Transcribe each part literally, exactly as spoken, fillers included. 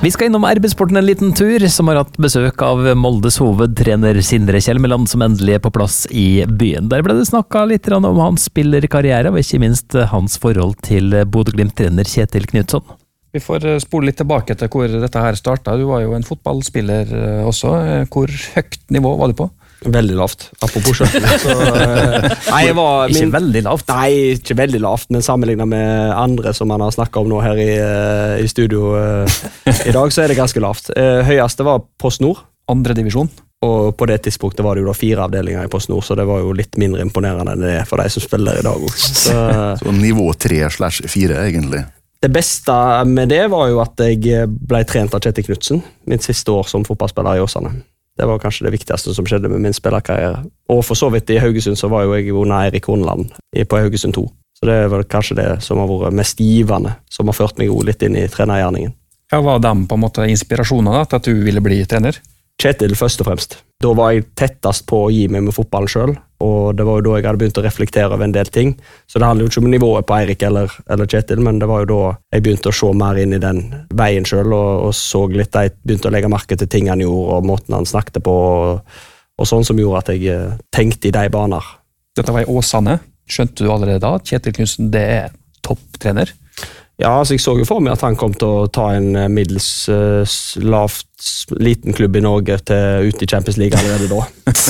Vi skal innom R B-sporten en liten tur, som har hatt besøk av Moldes hovedtrener Sindre Kjelmeland, som endelig er på plass i byen. Der ble det snakket litt om hans spillerkarriere, og ikke minst hans forhold til Bodø-Glimt-trener Kjetil Knutson. Vi får spole litt tilbake til hvor dette her startet. Du var jo en fotballspiller også. Hvor høyt nivå var du på? Veldig lavt, apropos kjøkken. Så, nei, jeg var Ikke min, veldig lavt. Nei, ikke veldig lavt, men sammenlignet med andre som man har snakket om nå her i, i studio uh, i dag, så er det ganske lavt. Uh, høyeste var PostNord. Andre divisjon. Og på det tidspunktet var det jo da fire avdelinger i PostNord, så det var jo litt mindre imponerende enn det er for de som spiller i dag også. Så, så nivå tre slash fire egentlig. Det beste med det var jo at jeg ble trent av Kjetil Knutson, min siste år som fotballspiller i Åsane. Det var kanskje det viktigste som skjedde med min spillerkarriere. Og for så vidt i Haugesund så var jo jeg under Eirik Horneland på Haugesund to. Så det var kanskje det som har vært mest givende, som har ført meg jo litt inn i trenergjerningen. Ja, var de på en måte inspirasjonen da, til at du ville bli trener? Kjetil først og fremst. Da var jeg tettest på å gi meg med fotballen selv, og det var jo da jeg hadde begynt å reflektere over en del ting. Så det handler jo ikke om nivået på Eirik eller, eller Kjetil, men det var jo da jeg begynte å se mer inn i den veien selv, og, og så litt, jeg begynte å legge merke til ting han gjorde, og måten han snakket på, og, og sånn som gjorde at jeg tenkte i de baner. Dette var i Åsane. Skjønte du allerede da at Kjetil Knutson det er topptrener? Ja, altså jeg så jo for meg at han kom til å ta en middels uh, lavt, liten klubb i Norge til ut i Champions League allerede da.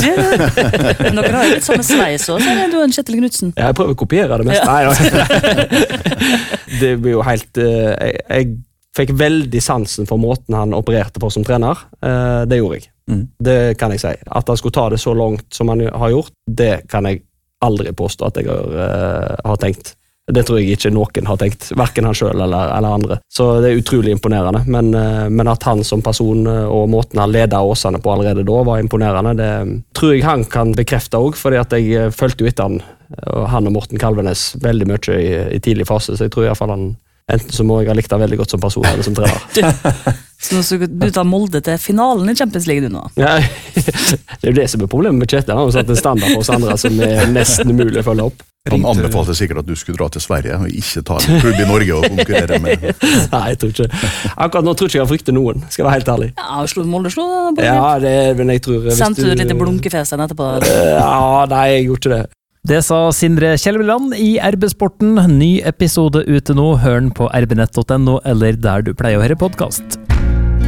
Men dere har jo litt samme sveis også, så er du en Kjetil Knutson. Ja, jeg prøver å kopiere det mest. Ja. Nei, det blir jo helt... Uh, jeg, jeg fikk veldig sansen for måten han opererte på som trener. Uh, det gjorde jeg. Mm. Det kan jeg si. At han skulle ta det så langt som han har gjort, det kan jeg aldri påstå at jeg har, uh, har tenkt. Det tror jeg ikke noen har tenkt, hverken han selv eller, eller andre. Så det er utrolig imponerende, men, men at han som person og måten han ledet Åsane på allerede da var imponerende, det tror jeg han kan bekrefte også, fordi at jeg følte jo etter han, og han og Morten Kalvenes veldig mye i, i tidlig fase, så jeg tror i hvert fall han, enten så må jeg ha likt han veldig godt som person eller som trener. Så nå skal du ta Molde til finalen i Champions League du nå? Ja, det er jo det som er problemet med Kjetil, han har satt en standard for oss andre som er nesten umulig å følge opp. Han anbefalte sikkert at du skulle dra til Sverige og ikke ta en klubb i Norge og konkurrere med. Nei, jeg tror ikke. Akkurat nå tror ikke jeg har fryktet noen, skal være helt ærlig. Ja, slå Molde, slå da. Ja, det er, men jeg tror... Sendte du, du litt blunkefesten etterpå? Ja, nei, jeg gjorde ikke det. Det sa Sindre Kjelmeland i R B-sporten. Ny episode ute nå. Hør den på r b nett punktum no eller der du pleier å høre podcast.